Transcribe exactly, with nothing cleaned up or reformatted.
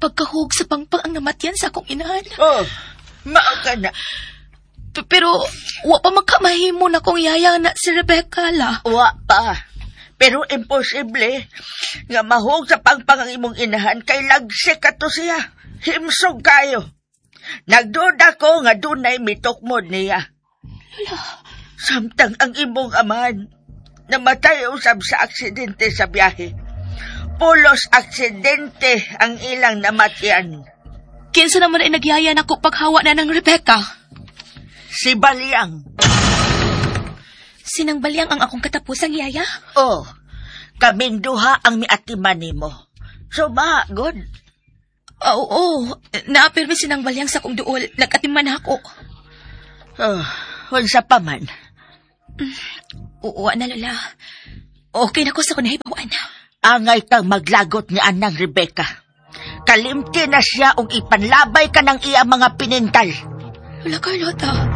pagkahug sa pangpang ang namatyan sa akong inahan. Oh, mao ka na. P- Pero, wa pa magkamahimo na kong yaya na si Rebecca la. Wa pa. Pero imposible nga mahog sa pangpang ang imong inahan kay lagsik kato siya. Himsog kayo. Nagduda ko nga dunay mitokmod niya. Lola. Samtang ang imong aman namatay usab sa aksidente sa biyahe. Pulos aksidente ang ilang namatyan. Kinsa naman ay nagyaya na ko paghawa na ng Rebecca? Si Balyang. Sinang Balyang ang akong katapusang yaya? Oh, kaming duha ang miatiman nimo. So ba, good? Oo, oh, naapirmi sinang Balyang sa kong duol. Nag-atiman ako. Oh, unsa pa man. Oo na, Lola. Okay na ko sa kunahibawan. Angay kang maglagot ni Anang Rebecca. Kalimti na siya ug ipanlabay ka ng iya mga pinintal. Lola Carlota,